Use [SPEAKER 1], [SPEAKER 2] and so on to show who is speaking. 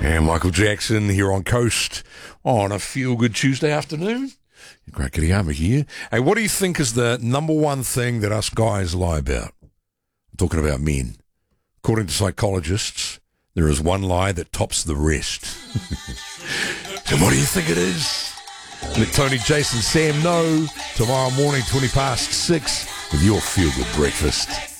[SPEAKER 1] And Michael Jackson here on Coast on a feel-good Tuesday afternoon. Great Kiriyama here. Hey, what do you think is the number one thing that us guys lie about? I'm talking about men. According to psychologists, there is one lie that tops the rest. So what do you think it is? Let Tony, Jason, Sam know tomorrow morning, 6:20 with your feel-good breakfast.